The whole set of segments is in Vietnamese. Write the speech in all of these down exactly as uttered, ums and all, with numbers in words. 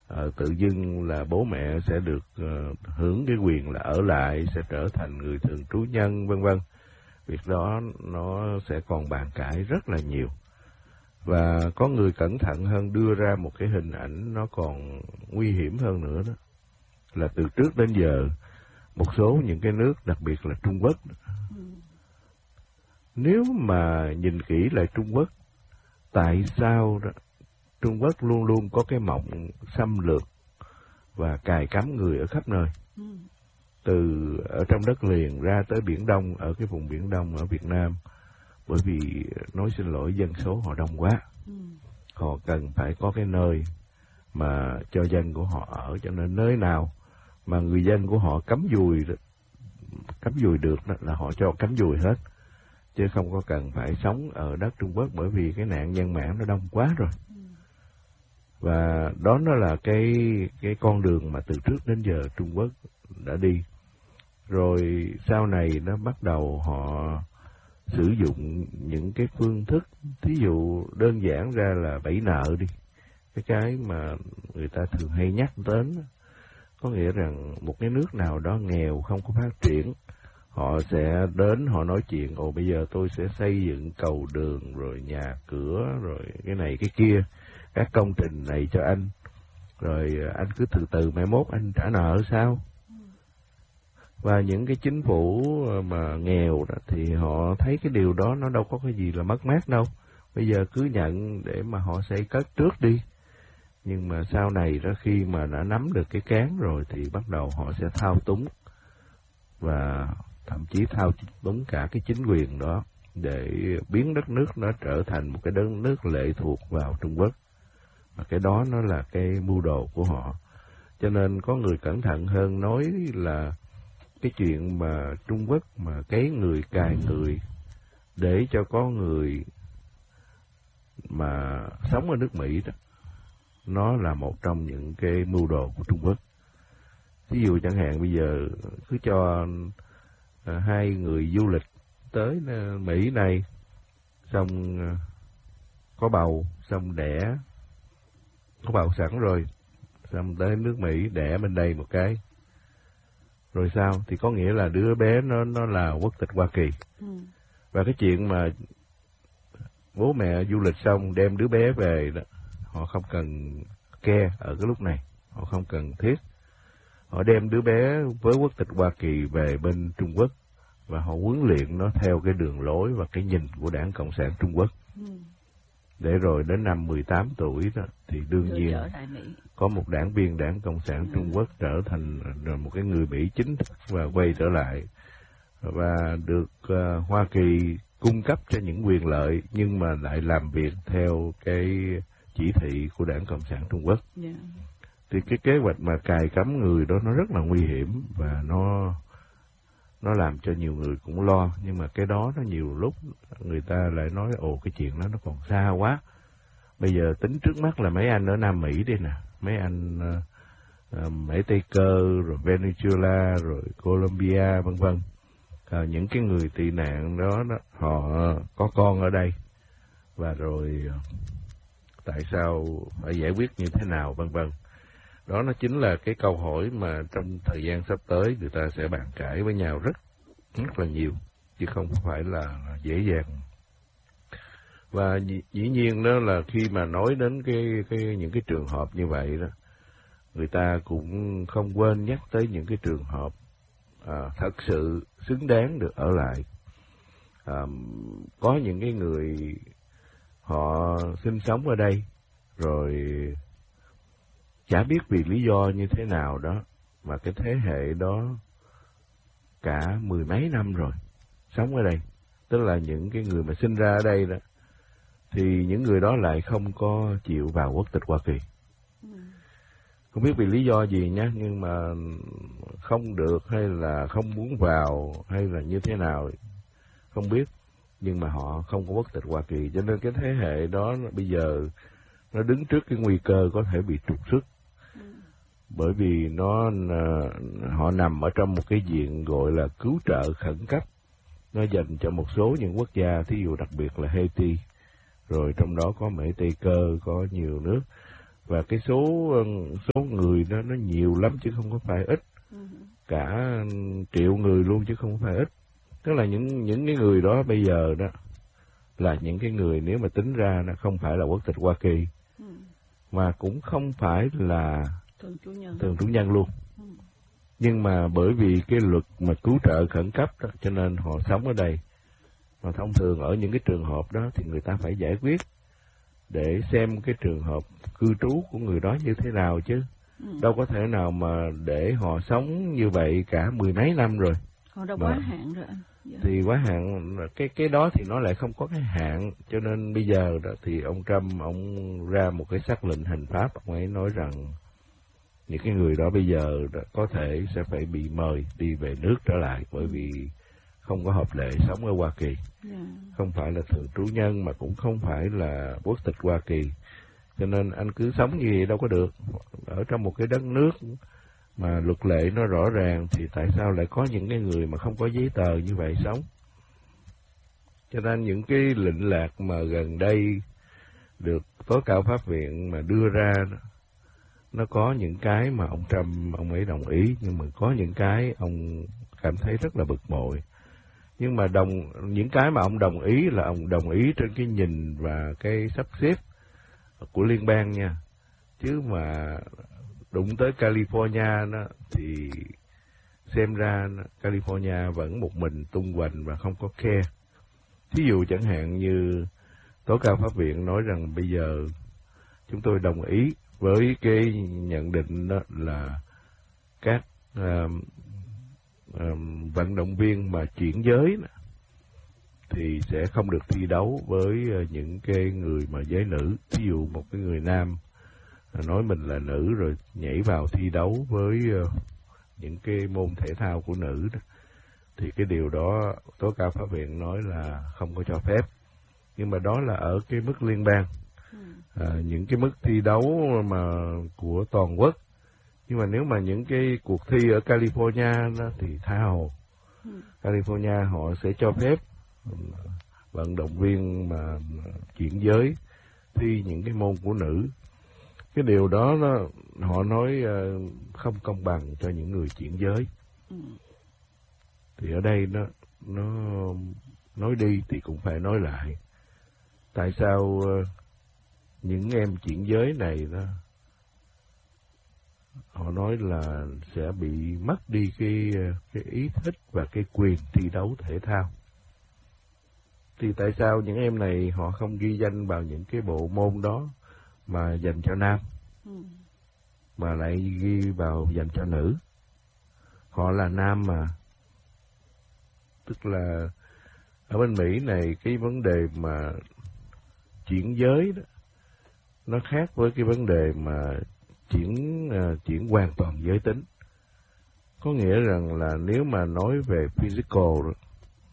À, tự dưng là bố mẹ sẽ được uh, hưởng cái quyền là ở lại, sẽ trở thành người thường trú nhân, vân vân. Việc đó nó sẽ còn bàn cãi rất là nhiều. Và có người cẩn thận hơn đưa ra một cái hình ảnh nó còn nguy hiểm hơn nữa đó. Là từ trước đến giờ, một số những cái nước, đặc biệt là Trung Quốc, ừ. nếu mà nhìn kỹ lại Trung Quốc, tại sao đó, Trung Quốc luôn luôn có cái mộng xâm lược và cài cắm người ở khắp nơi. Ừ. Từ ở trong đất liền ra tới Biển Đông, ở cái vùng Biển Đông ở Việt Nam. Bởi vì, nói xin lỗi, dân số họ đông quá. Ừ. Họ cần phải có cái nơi mà cho dân của họ ở, cho nên nơi nào mà người dân của họ cắm dùi, cắm dùi được đó, là họ cho cắm dùi hết. Chứ không có cần phải sống ở đất Trung Quốc, bởi vì cái nạn nhân mạng nó đông quá rồi. Và đó nó là cái cái con đường mà từ trước đến giờ Trung Quốc đã đi. Rồi sau này nó bắt đầu họ sử dụng những cái phương thức, thí dụ đơn giản ra là bẫy nợ đi. Cái cái mà người ta thường hay nhắc đến, có nghĩa rằng một cái nước nào đó nghèo không có phát triển, họ sẽ đến họ nói chuyện, ồ bây giờ tôi sẽ xây dựng cầu đường, rồi nhà cửa, rồi cái này cái kia, các công trình này cho anh, rồi anh cứ từ từ mai mốt anh trả nợ sao. Và những cái chính phủ mà nghèo đó thì họ thấy cái điều đó nó đâu có cái gì là mất mát đâu, bây giờ cứ nhận để mà họ xây cất trước đi. Nhưng mà sau này đó, khi mà đã nắm được cái cán rồi thì bắt đầu họ sẽ thao túng, và thậm chí thao túng cả cái chính quyền đó, để biến đất nước nó trở thành một cái đất nước lệ thuộc vào Trung Quốc. Và cái đó nó là cái mưu đồ của họ. Cho nên có người cẩn thận hơn nói là cái chuyện mà Trung Quốc mà cấy người cài người để cho có người mà sống ở nước Mỹ đó, nó là một trong những cái mưu đồ của Trung Quốc. Ví dụ chẳng hạn bây giờ cứ cho à, hai người du lịch tới Mỹ này, xong à, có bầu, xong đẻ, có bầu sẵn rồi, xong tới nước Mỹ đẻ bên đây một cái, rồi sao? Thì có nghĩa là đứa bé nó nó là quốc tịch Hoa Kỳ. Ừ. Và cái chuyện mà bố mẹ du lịch xong đem đứa bé về đó, họ không cần ke ở cái lúc này, họ không cần thiết. Họ đem đứa bé với quốc tịch Hoa Kỳ về bên Trung Quốc và họ huấn luyện nó theo cái đường lối và cái nhìn của Đảng Cộng sản Trung Quốc. Ừ. Để rồi đến năm mười tám tuổi đó thì đương Đưa nhiên có một đảng viên Đảng Cộng sản Trung Quốc trở thành một cái người Mỹ chính thức và quay trở lại, và được uh, Hoa Kỳ cung cấp cho những quyền lợi, nhưng mà lại làm việc theo cái chỉ thị của Đảng Cộng sản Trung Quốc. Yeah. Thì cái kế hoạch mà cài cắm người đó nó rất là nguy hiểm, và nó nó làm cho nhiều người cũng lo. Nhưng mà cái đó nó nhiều lúc người ta lại nói ồ cái chuyện đó nó còn xa quá. Bây giờ tính trước mắt là mấy anh ở Nam Mỹ đi nè, mấy anh uh, uh, Mỹ Tây Cơ, rồi Venezuela, rồi Colombia, vân vân. Uh, những cái người tị nạn đó, đó họ có con ở đây, và rồi uh, tại sao phải giải quyết như thế nào, vân vân. Đó nó chính là cái câu hỏi mà trong thời gian sắp tới người ta sẽ bàn cãi với nhau rất rất là nhiều, chứ không phải là dễ dàng. Và dĩ nhiên đó là khi mà nói đến cái cái những cái trường hợp như vậy đó, người ta cũng không quên nhắc tới những cái trường hợp à, thật sự xứng đáng được ở lại. À, có những cái người họ sinh sống ở đây rồi chả biết vì lý do như thế nào đó mà cái thế hệ đó cả mười mấy năm rồi sống ở đây, tức là những cái người mà sinh ra ở đây đó, thì những người đó lại không có chịu vào quốc tịch Hoa Kỳ. Ừ. Không biết vì lý do gì nhé, nhưng mà không được hay là không muốn vào hay là như thế nào không biết, nhưng mà họ không có quốc tịch Hoa Kỳ, cho nên cái thế hệ đó bây giờ nó đứng trước cái nguy cơ có thể bị trục xuất. Ừ. Bởi vì nó họ nằm ở trong một cái diện gọi là cứu trợ khẩn cấp, nó dành cho một số những quốc gia, thí dụ đặc biệt là Haiti, rồi trong đó có Mỹ Tây Cơ, có nhiều nước, và cái số số người đó nó nhiều lắm chứ không có phải ít, cả triệu người luôn chứ không phải ít. Tức là những những cái người đó bây giờ đó là những cái người nếu mà tính ra nó không phải là quốc tịch Hoa Kỳ, ừ. mà cũng không phải là thường trú nhân, thường trú nhân luôn. Ừ. Nhưng mà bởi vì cái luật mà cứu trợ khẩn cấp đó, cho nên họ sống ở đây. Mà thông thường ở những cái trường hợp đó thì người ta phải giải quyết để xem cái trường hợp cư trú của người đó như thế nào chứ. Ừ. Đâu có thể nào mà để họ sống như vậy cả mười mấy năm rồi. Họ đã quá hạn rồi anh. Dạ. Thì quá hạn, cái cái đó thì nó lại không có cái hạn, cho nên bây giờ đó thì ông Trump ông ra một cái sắc lệnh hành pháp, ông ấy nói rằng những cái người đó bây giờ đó có thể sẽ phải bị mời đi về nước trở lại, bởi vì không có hợp lệ sống ở Hoa Kỳ, yeah. không phải là thường trú nhân mà cũng không phải là quốc tịch Hoa Kỳ, cho nên anh cứ sống như vậy đâu có được. Ở trong một cái đất nước mà luật lệ nó rõ ràng thì tại sao lại có những cái người mà không có giấy tờ như vậy sống? Cho nên những cái lệnh lạc mà gần đây được tối cao pháp viện mà đưa ra đó, nó có những cái mà ông Trump ông ấy đồng ý, nhưng mà có những cái ông cảm thấy rất là bực bội. Nhưng mà đồng những cái mà ông đồng ý là ông đồng ý trên cái nhìn và cái sắp xếp của liên bang nha, chứ mà đụng tới California đó, thì xem ra California vẫn một mình tung hoành và không có care. Thí dụ chẳng hạn như tối cao pháp viện nói rằng bây giờ chúng tôi đồng ý với cái nhận định đó là các uh, uh, vận động viên mà chuyển giới đó, thì sẽ không được thi đấu với uh, những cái người mà giới nữ. Ví dụ một cái người nam nói mình là nữ rồi nhảy vào thi đấu với uh, những cái môn thể thao của nữ đó, thì cái điều đó tối cao pháp viện nói là không có cho phép. Nhưng mà đó là ở cái mức liên bang, à, những cái mức thi đấu mà của toàn quốc. Nhưng mà nếu mà những cái cuộc thi ở California đó, thì tha hồ. California họ sẽ cho phép vận động viên mà chuyển giới thi những cái môn của nữ. Cái điều đó nó, họ nói uh, không công bằng cho những người chuyển giới. Ừ. Thì ở đây nó, nó nói đi thì cũng phải nói lại. Tại sao uh, những em chuyển giới này đó, họ nói là sẽ bị mất đi cái, cái ý thích và cái quyền thi đấu thể thao. Thì tại sao những em này họ không ghi danh vào những cái bộ môn đó mà dành cho nam, ừ. mà lại ghi vào dành cho nữ? Họ là nam mà. Tức là ở bên Mỹ này cái vấn đề mà chuyển giới đó, nó khác với cái vấn đề mà chuyển uh, chuyển hoàn toàn giới tính. Có nghĩa rằng là nếu mà nói về physical đó,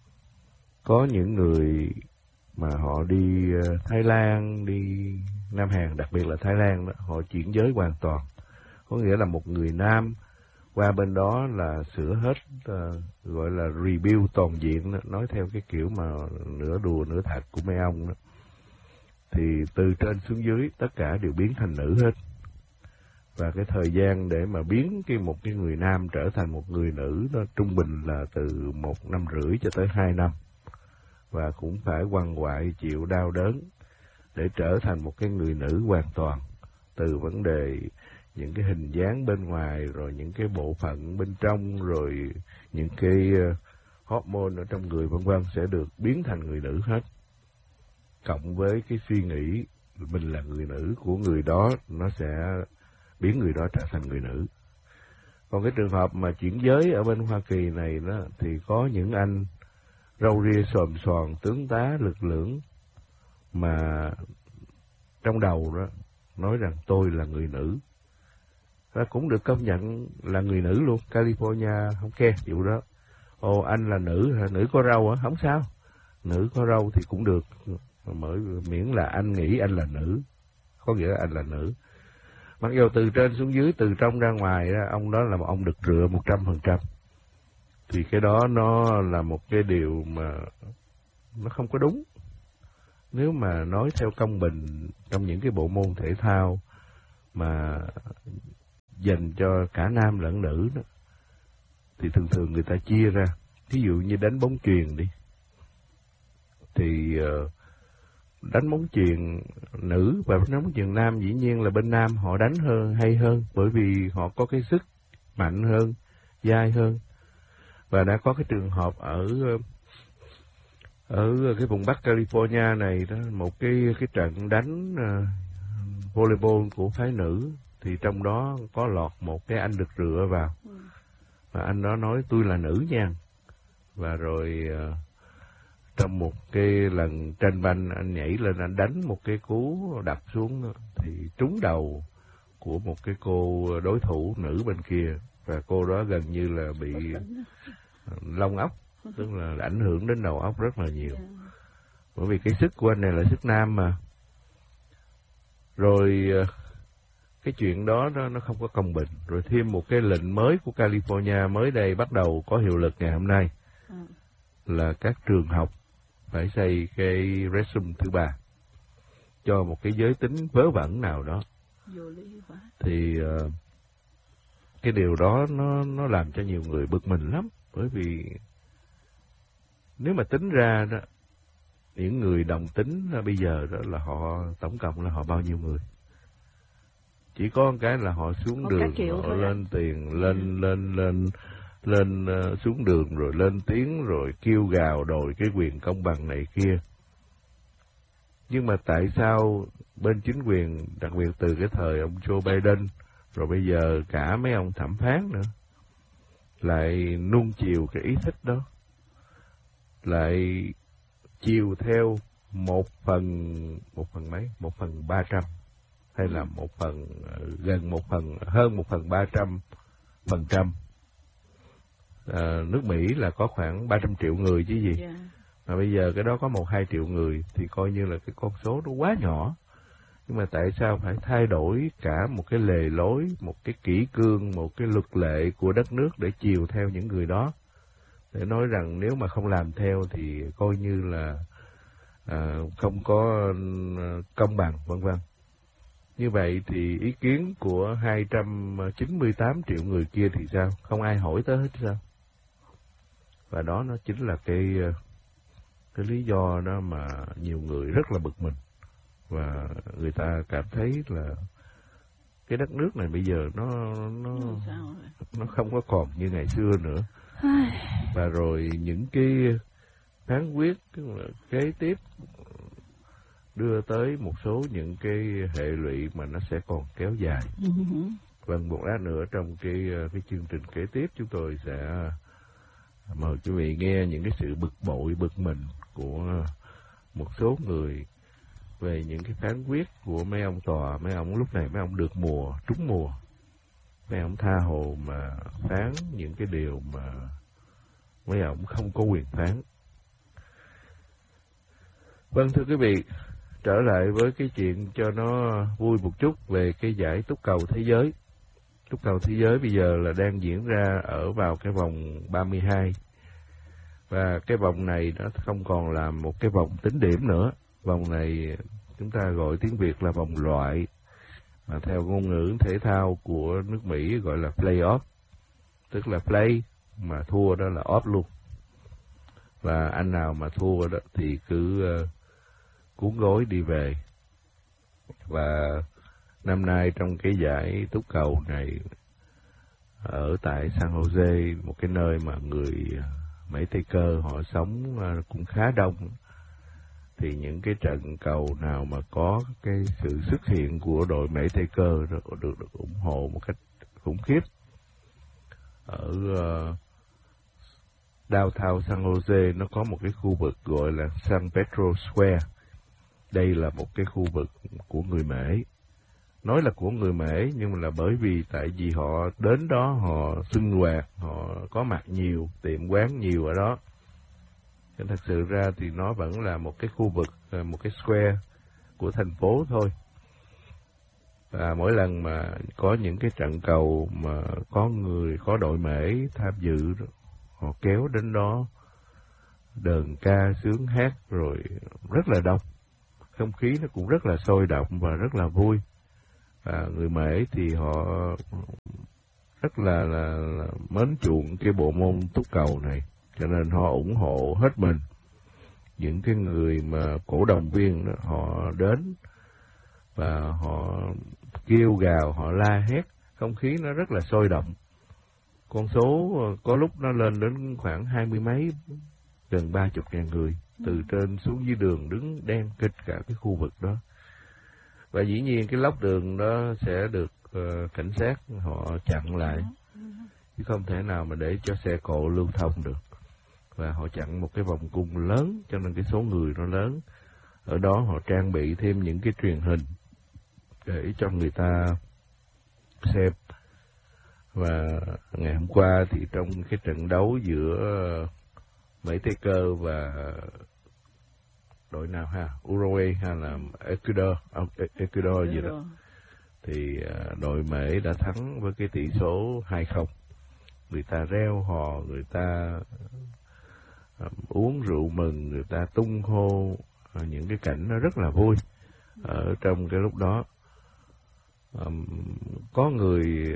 có những người mà họ đi uh, Thái Lan, đi Nam Hàn, đặc biệt là Thái Lan đó, họ chuyển giới hoàn toàn. Có nghĩa là một người nam qua bên đó là sửa hết, uh, gọi là rebuild toàn diện đó, nói theo cái kiểu mà nửa đùa nửa thật của mấy ông đó. Thì từ trên xuống dưới tất cả đều biến thành nữ hết. Và cái thời gian để mà biến cái một cái người nam trở thành một người nữ nó trung bình là từ một năm rưỡi cho tới hai năm. Và cũng phải quằn quại chịu đau đớn để trở thành một cái người nữ hoàn toàn. Từ vấn đề những cái hình dáng bên ngoài, rồi những cái bộ phận bên trong, rồi những cái hormone ở trong người vân vân sẽ được biến thành người nữ hết. Cộng với cái suy nghĩ mình là người nữ của người đó, nó sẽ biến người đó trở thành người nữ. Còn cái trường hợp mà chuyển giới ở bên Hoa Kỳ này đó, thì có những anh râu ria xồm xoàn, tướng tá lực lưỡng mà trong đầu đó nói rằng tôi là người nữ. Và cũng được công nhận là người nữ luôn. California không care vụ đó. Ồ, anh là nữ hả? Nữ có râu hả? Không sao. Nữ có râu thì cũng được. Mới miễn là anh nghĩ anh là nữ, có nghĩa là anh là nữ. Mặc dù từ trên xuống dưới, từ trong ra ngoài đó, ông đó là một ông đực rựa một trăm phần trăm. Thì cái đó nó là một cái điều mà nó không có đúng. Nếu mà nói theo công bình trong những cái bộ môn thể thao mà dành cho cả nam lẫn nữ đó, thì thường thường người ta chia ra. Ví dụ như đánh bóng chuyền đi, thì uh, đánh bóng chuyền nữ và đánh bóng chuyền nam dĩ nhiên là bên nam họ đánh hơn hay hơn, bởi vì họ có cái sức mạnh hơn, dai hơn. Và đã có cái trường hợp ở ở cái vùng Bắc California này đó, một cái cái trận đánh uh, volleyball của phái nữ, thì trong đó có lọt một cái anh được rựa vào, và anh đó nói tôi là nữ nha. Và rồi uh, trong một cái lần tranh banh, anh nhảy lên anh đánh một cái cú đập xuống thì trúng đầu của một cái cô đối thủ nữ bên kia, và cô đó gần như là bị lông óc, tức là ảnh hưởng đến đầu óc rất là nhiều. Bởi vì cái sức của anh này là sức nam mà. Rồi cái chuyện đó nó, nó không có công bình. Rồi thêm một cái lệnh mới của California mới đây bắt đầu có hiệu lực ngày hôm nay, là các trường học phải xây cái resume thứ ba cho một cái giới tính vớ vẩn nào đó. Thì uh, cái điều đó nó nó làm cho nhiều người bực mình lắm, bởi vì nếu mà tính ra đó, những người đồng tính bây giờ đó là họ tổng cộng là họ bao nhiêu người? Chỉ có một cái là họ xuống có đường, họ lên tiền, lên lên lên lên uh, xuống đường rồi lên tiếng rồi kêu gào đòi cái quyền công bằng này kia. Nhưng mà tại sao bên chính quyền, đặc biệt từ cái thời ông Joe Biden, rồi bây giờ cả mấy ông thẩm phán nữa, lại nuông chiều cái ý thích đó, lại chiều theo một phần, một phần mấy, một phần ba trăm, hay là một phần, gần một phần, hơn một phần ba trăm phần trăm. À, nước Mỹ là có khoảng ba trăm triệu người chứ gì. Yeah. Mà bây giờ cái đó có một hai triệu người thì coi như là cái con số nó quá nhỏ. Nhưng mà tại sao phải thay đổi cả một cái lề lối, một cái kỷ cương, một cái luật lệ của đất nước để chiều theo những người đó? Để nói rằng nếu mà không làm theo thì coi như là à, không có công bằng, vân vân. Như vậy thì ý kiến của hai trăm chín mươi tám triệu người kia thì sao? Không ai hỏi tới hết sao? Và đó nó chính là cái cái lý do đó mà nhiều người rất là bực mình, và người ta cảm thấy là cái đất nước này bây giờ nó nó nó không có còn như ngày xưa nữa. Và rồi những cái phán quyết kế tiếp đưa tới một số những cái hệ lụy mà nó sẽ còn kéo dài. Vâng, một lát nữa trong cái cái chương trình kế tiếp chúng tôi sẽ mời quý vị nghe những cái sự bực bội, bực mình của một số người về những cái phán quyết của mấy ông tòa. Mấy ông lúc này mấy ông được mùa, trúng mùa, mấy ông tha hồ mà phán những cái điều mà mấy ông không có quyền phán. Vâng, thưa quý vị, trở lại với cái chuyện cho nó vui một chút về cái giải túc cầu thế giới. Túc cầu thế giới bây giờ là đang diễn ra ở vào cái vòng ba mươi hai. Và cái vòng này nó không còn là một cái vòng tính điểm nữa. Vòng này chúng ta gọi tiếng Việt là vòng loại, mà theo ngôn ngữ thể thao của nước Mỹ gọi là play-off. Tức là play mà thua đó là off luôn. Và anh nào mà thua đó thì cứ uh, cuốn gối đi về. Và năm nay trong cái giải túc cầu này ở tại San Jose, một cái nơi mà người Mỹ Tây Cơ họ sống cũng khá đông, thì những cái trận cầu nào mà có cái sự xuất hiện của đội Mỹ Tây Cơ được, được, được ủng hộ một cách khủng khiếp. Ở uh, downtown San Jose nó có một cái khu vực gọi là San Pedro Square. Đây là một cái khu vực của người Mễ. Nói là của người Mễ nhưng mà là bởi vì tại vì họ đến đó họ sinh hoạt, họ có mặt nhiều, tiệm quán nhiều ở đó. Nên thật sự ra thì nó vẫn là một cái khu vực, một cái square của thành phố thôi. Và mỗi lần mà có những cái trận cầu mà có người, có đội Mễ tham dự, họ kéo đến đó đờn ca, sướng hát rồi rất là đông. Không khí nó cũng rất là sôi động và rất là vui. Và người Mễ thì họ rất là, là, là mến chuộng cái bộ môn túc cầu này, cho nên họ ủng hộ hết mình. Những cái người mà cổ động viên đó, họ đến và họ kêu gào, họ la hét, không khí nó rất là sôi động. Con số có lúc nó lên đến khoảng hai mươi mấy, gần ba chục ngàn người, từ trên xuống dưới đường đứng đen kịch cả cái khu vực đó. Và dĩ nhiên cái lóc đường đó sẽ được uh, cảnh sát họ chặn lại, chứ không thể nào mà để cho xe cộ lưu thông được. Và họ chặn một cái vòng cung lớn, cho nên cái số người nó lớn. Ở đó họ trang bị thêm những cái truyền hình để cho người ta xem. Và ngày hôm qua thì trong cái trận đấu giữa Mỹ Tây Cơ và đội nào ha, Uruguay hay là Ecuador, Ecuador gì đó, thì đội Mỹ đã thắng với cái tỷ số hai không. Người ta reo hò, người ta um, uống rượu mừng, người ta tung hô, những cái cảnh nó rất là vui ở trong cái lúc đó. Um, có người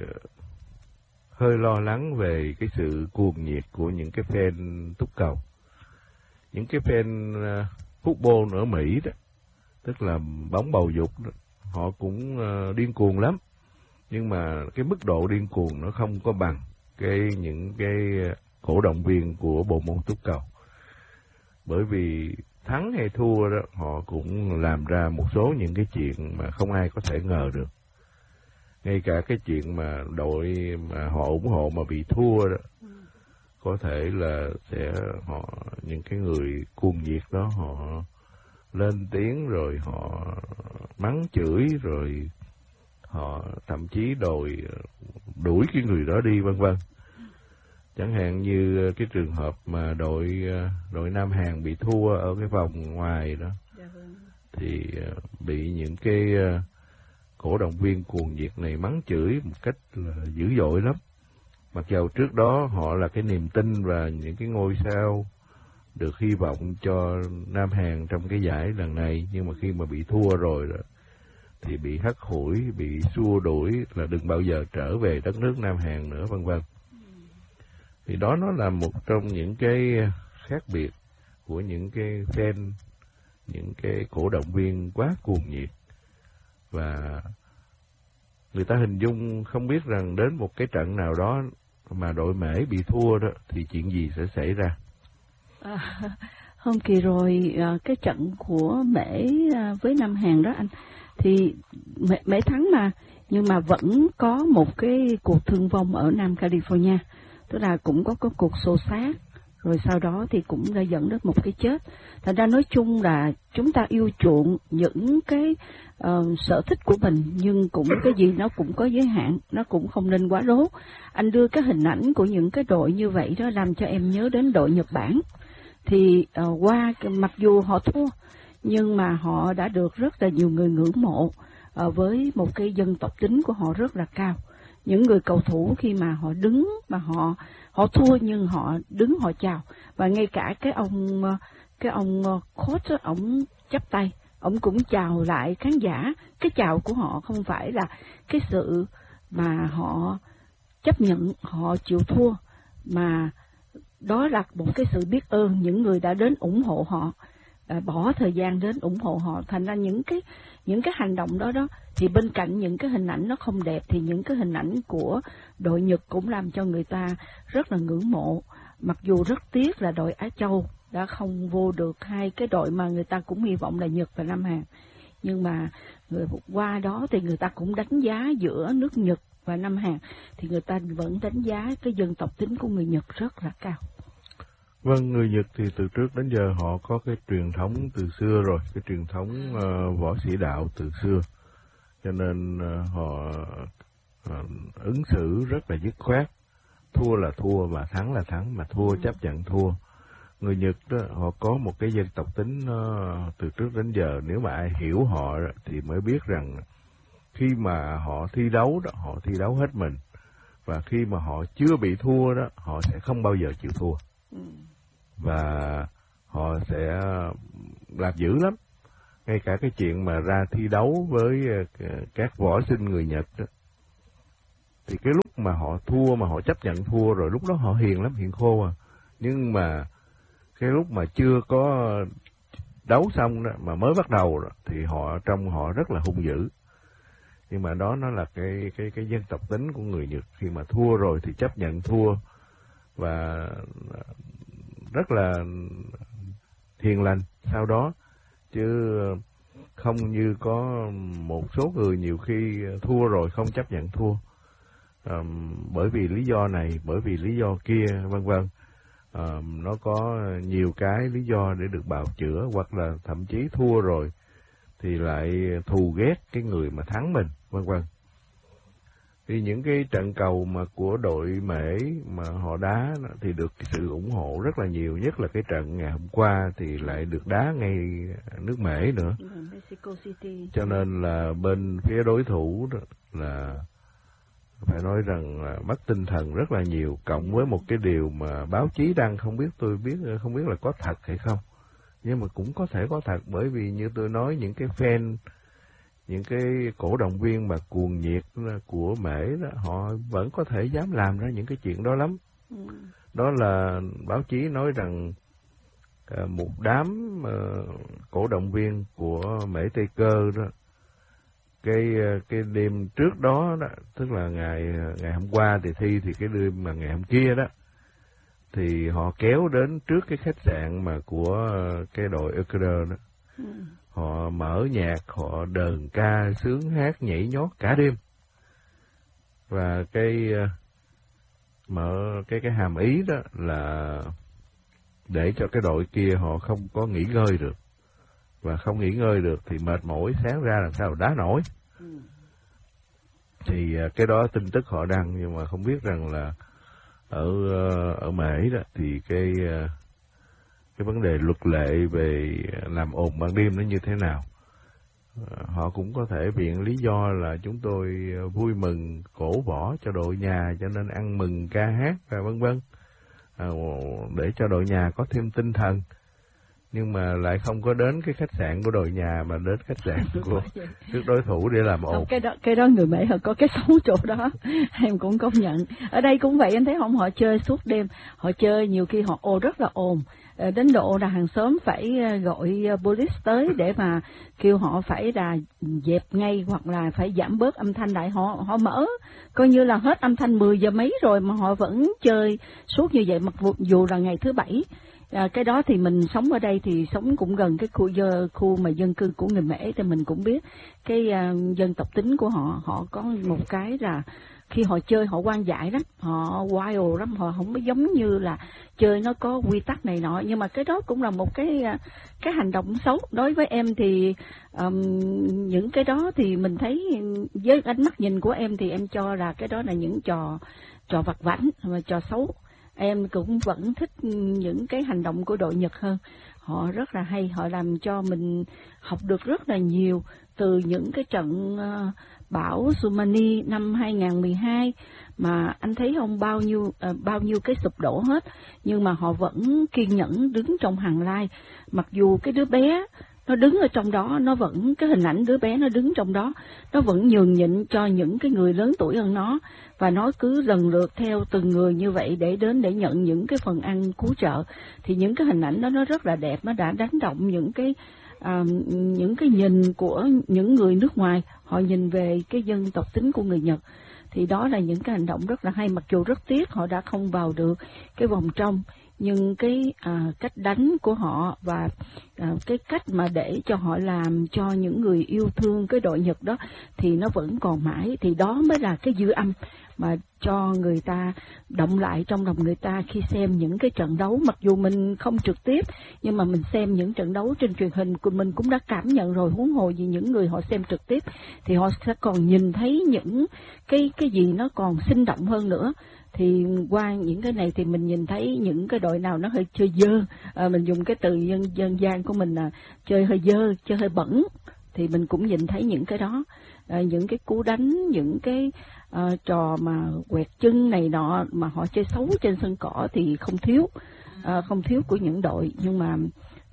hơi lo lắng về cái sự cuồng nhiệt của những cái fan túc cầu. Những cái fan uh, football ở Mỹ đó, tức là bóng bầu dục đó, họ cũng uh, điên cuồng lắm. Nhưng mà cái mức độ điên cuồng nó không có bằng cái những cái cổ động viên của bộ môn túc cầu. Bởi vì thắng hay thua đó, họ cũng làm ra một số những cái chuyện mà không ai có thể ngờ được. Ngay cả cái chuyện mà đội mà họ ủng hộ mà bị thua đó, có thể là sẽ họ những cái người cuồng nhiệt đó họ lên tiếng rồi họ mắng chửi, rồi họ thậm chí đòi đuổi cái người đó đi, vân vân. Chẳng hạn như cái trường hợp mà đội đội Nam Hàn bị thua ở cái vòng ngoài đó, thì bị những cái cổ động viên cuồng nhiệt này mắng chửi một cách là dữ dội lắm. Mặc dầu trước đó họ là cái niềm tin và những cái ngôi sao được hy vọng cho Nam Hàn trong cái giải lần này, nhưng mà khi mà bị thua rồi đó, thì bị hắt hủi, bị xua đuổi là đừng bao giờ trở về đất nước Nam Hàn nữa, vân vân. Thì đó nó là một trong những cái khác biệt của những cái fan, những cái cổ động viên quá cuồng nhiệt. Và người ta hình dung không biết rằng đến một cái trận nào đó mà đội Mễ bị thua đó thì chuyện gì sẽ xảy ra. À, hôm kỳ rồi cái trận của Mễ với Nam Hàn đó anh, thì Mễ, Mễ thắng mà, nhưng mà vẫn có một cái cuộc thương vong ở Nam California, tức là cũng có, có cuộc xô xát, rồi sau đó thì cũng đã dẫn đến một cái chết. Thành ra nói chung là chúng ta yêu chuộng những cái uh, sở thích của mình, nhưng cũng cái gì nó cũng có giới hạn, nó cũng không nên quá lố. Anh đưa cái hình ảnh của những cái đội như vậy đó làm cho em nhớ đến đội Nhật Bản. Thì uh, qua mặc dù họ thua, nhưng mà họ đã được rất là nhiều người ngưỡng mộ uh, với một cái dân tộc tính của họ rất là cao. Những người cầu thủ khi mà họ đứng mà họ họ thua nhưng họ đứng họ chào, và ngay cả cái ông cái ông coach đó, ông chắp tay, ông cũng chào lại khán giả. Cái chào của họ không phải là cái sự mà họ chấp nhận họ chịu thua, mà đó là một cái sự biết ơn những người đã đến ủng hộ họ, đã bỏ thời gian đến ủng hộ họ. Thành ra những cái những cái hành động đó đó thì bên cạnh những cái hình ảnh nó không đẹp, thì những cái hình ảnh của đội Nhật cũng làm cho người ta rất là ngưỡng mộ. Mặc dù rất tiếc là đội Á Châu đã không vô được hai cái đội mà người ta cũng hy vọng là Nhật và Nam Hàn, nhưng mà người qua đó thì người ta cũng đánh giá giữa nước Nhật và Nam Hàn, thì người ta vẫn đánh giá cái dân tộc tính của người Nhật rất là cao. Vâng, người Nhật thì từ trước đến giờ họ có cái truyền thống từ xưa rồi, cái truyền thống uh, võ sĩ đạo từ xưa, cho nên uh, họ uh, ứng xử rất là dứt khoát. Thua là thua và thắng là thắng, mà thua chấp nhận thua. Người Nhật đó, họ có một cái dân tộc tính uh, từ trước đến giờ, nếu mà ai hiểu họ thì mới biết rằng khi mà họ thi đấu đó, họ thi đấu hết mình, và khi mà họ chưa bị thua đó, họ sẽ không bao giờ chịu thua. Và họ sẽ làm dữ lắm. ngay cả cái chuyện mà ra thi đấu với các võ sinh người Nhật đó, thì cái lúc mà họ thua, mà họ chấp nhận thua rồi, lúc đó họ hiền lắm, hiền khô à. Nhưng mà cái lúc mà chưa có đấu xong đó, mà mới bắt đầu đó, thì họ trong họ rất là hung dữ. Nhưng mà đó nó là cái cái cái dân tộc tính của người Nhật, khi mà thua rồi thì chấp nhận thua và rất là hiền lành sau đó, chứ không như có một số người nhiều khi thua rồi không chấp nhận thua, à, bởi vì lý do này, bởi vì lý do kia, vân vân. À, nó có nhiều cái lý do để được bào chữa, hoặc là thậm chí thua rồi thì lại thù ghét cái người mà thắng mình, vân vân. Thì những cái trận cầu mà của đội Mễ mà họ đá thì được sự ủng hộ rất là nhiều, nhất là cái trận ngày hôm qua thì lại được đá ngay nước Mễ nữa. Mexico City. Cho nên là bên phía đối thủ đó là phải nói rằng là mất tinh thần rất là nhiều, cộng với một cái điều mà báo chí đăng, không biết tôi biết không biết là có thật hay không, nhưng mà cũng có thể có thật, bởi vì như tôi nói, những cái fan, những cái cổ động viên mà cuồng nhiệt của Mễ đó, họ vẫn có thể dám làm ra những cái chuyện đó lắm. Ừ. Đó là báo chí nói rằng uh, một đám uh, cổ động viên của Mễ Tây Cơ đó, cái cái đêm trước đó đó, tức là ngày ngày hôm qua thì thi, thì cái đêm mà ngày hôm kia đó thì họ kéo đến trước cái khách sạn mà của cái đội Ecuador đó. Ừ. Họ mở nhạc, họ đờn ca, sướng hát, nhảy nhót cả đêm. Và cái mở cái cái hàm ý đó là để cho cái đội kia họ không có nghỉ ngơi được. Và không nghỉ ngơi được thì mệt mỏi, sáng ra làm sao đá nổi. Ừ. Thì cái đó tin tức họ đăng, nhưng mà không biết rằng là ở ở Mễ đó thì cái cái vấn đề luật lệ về làm ồn ban đêm nó như thế nào. Họ cũng có thể viện lý do là chúng tôi vui mừng cổ võ cho đội nhà, cho nên ăn mừng ca hát và vân vân, à, để cho đội nhà có thêm tinh thần. Nhưng mà lại không có đến cái khách sạn của đội nhà, mà đến khách sạn của trước đối thủ để làm ồn. Cái đó, cái đó người Mễ họ có cái xấu chỗ đó, em cũng công nhận. Ở đây cũng vậy, anh thấy không, họ chơi suốt đêm, họ chơi nhiều khi họ ồn rất là ồn, đến độ là hàng xóm phải gọi police tới để mà kêu họ phải là dẹp ngay, hoặc là phải giảm bớt âm thanh lại. Họ họ mở coi như là hết âm thanh mười giờ mấy rồi mà họ vẫn chơi suốt như vậy, mặc dù là ngày thứ bảy. À, cái đó thì mình sống ở đây thì sống cũng gần cái khu khu mà dân cư của người Mễ, thì mình cũng biết cái uh, dân tộc tính của họ. Họ có một cái là khi họ chơi họ hoang dại lắm, họ wild lắm, họ không có giống như là chơi nó có quy tắc này nọ. Nhưng mà cái đó cũng là một cái cái hành động xấu. Đối với em thì um, những cái đó thì mình thấy với ánh mắt nhìn của em thì em cho là cái đó là những trò trò vặt vãnh, mà trò xấu. Em cũng vẫn thích những cái hành động của đội Nhật hơn. Họ rất là hay, họ làm cho mình học được rất là nhiều từ những cái trận uh, bão tsunami năm hai không một hai, mà anh thấy không, bao nhiêu uh, bao nhiêu cái sụp đổ hết, nhưng mà họ vẫn kiên nhẫn đứng trong hàng lai. Mặc dù cái đứa bé nó đứng ở trong đó, nó vẫn, cái hình ảnh đứa bé nó đứng trong đó, nó vẫn nhường nhịn cho những cái người lớn tuổi hơn nó, và nó cứ lần lượt theo từng người như vậy để đến để nhận những cái phần ăn cứu trợ. Thì những cái hình ảnh đó nó rất là đẹp, nó đã đánh động những cái à, những cái nhìn của những người nước ngoài, họ nhìn về cái dân tộc tính của người Nhật. Thì đó là những cái hành động rất là hay, mặc dù rất tiếc họ đã không vào được cái vòng trong. Nhưng cái à, cách đánh của họ và à, cái cách mà để cho họ làm cho những người yêu thương cái đội Nhật đó thì nó vẫn còn mãi. Thì đó mới là cái dư âm mà cho người ta động lại trong lòng người ta khi xem những cái trận đấu. Mặc dù mình không trực tiếp, nhưng mà mình xem những trận đấu trên truyền hình của mình cũng đã cảm nhận rồi, huống hồ gì những người họ xem trực tiếp thì họ sẽ còn nhìn thấy những cái cái gì nó còn sinh động hơn nữa. Thì qua những cái này thì mình nhìn thấy những cái đội nào nó hơi chơi dơ, à, mình dùng cái từ dân dân gian của mình là chơi hơi dơ, chơi hơi bẩn, thì mình cũng nhìn thấy những cái đó, à, những cái cú đánh, những cái à, trò mà quẹt chân này nọ mà họ chơi xấu trên sân cỏ thì không thiếu, à, không thiếu của những đội. Nhưng mà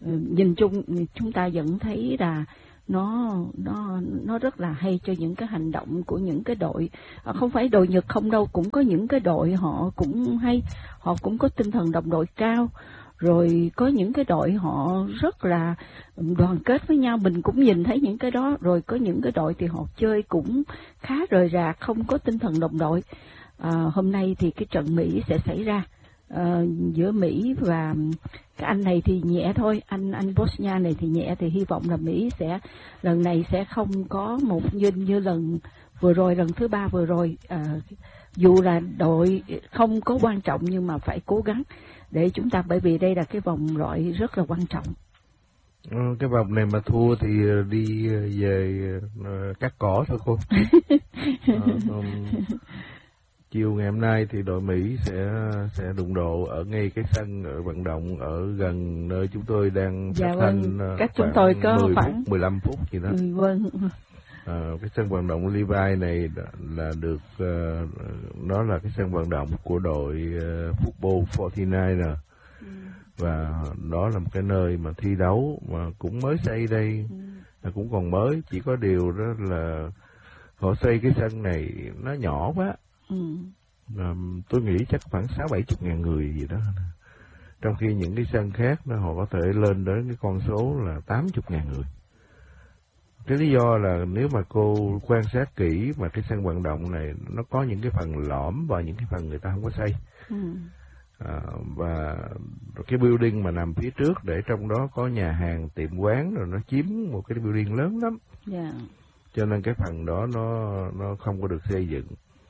nhìn chung chúng ta vẫn thấy là nó nó nó rất là hay cho những cái hành động của những cái đội, không phải đội Nhật không đâu, cũng có những cái đội họ cũng hay, họ cũng có tinh thần đồng đội cao, rồi có những cái đội họ rất là đoàn kết với nhau, mình cũng nhìn thấy những cái đó, rồi có những cái đội thì họ chơi cũng khá rời rạc, không có tinh thần đồng đội. À, hôm nay thì cái trận Mỹ sẽ xảy ra uh, giữa Mỹ và cái anh này thì nhẹ thôi, anh anh Bosnia này thì nhẹ, thì hy vọng là Mỹ sẽ lần này sẽ không có một như như lần vừa rồi, lần thứ ba vừa rồi. Uh, dù là đội không có quan trọng nhưng mà phải cố gắng để chúng ta, bởi vì đây là cái vòng loại rất là quan trọng. Ừ, cái vòng này mà thua thì đi về uh, cắt cỏ thôi cô. uh, um, chiều ngày hôm nay thì đội Mỹ sẽ sẽ đụng độ ở ngay cái sân ở vận động ở gần nơi chúng tôi đang dạ, phát vâng. thanh. Cách chúng tôi có mười khoảng phút, mười lăm phút gì đó. Ừ, vâng. À, cái sân vận động Levi này là được uh, nó là cái sân vận động của đội uh, football forty-nine, ừ. Và đó là một cái nơi mà thi đấu mà cũng mới xây đây, ừ. Là cũng còn mới, chỉ có điều đó là họ xây cái sân này nó nhỏ quá, ừ. À, tôi nghĩ chắc khoảng sáu bảy chục ngàn người gì đó, trong khi những cái sân khác đó họ có thể lên đến cái con số là tám chục ngàn người. Cái lý do là nếu mà cô quan sát kỹ mà cái sân vận động này nó có những cái phần lõm và những cái phần người ta không có xây. Ừ. À, và cái building mà nằm phía trước để trong đó có nhà hàng, tiệm quán, rồi nó chiếm một cái building lớn lắm. Yeah. Cho nên cái phần đó nó nó không có được xây dựng.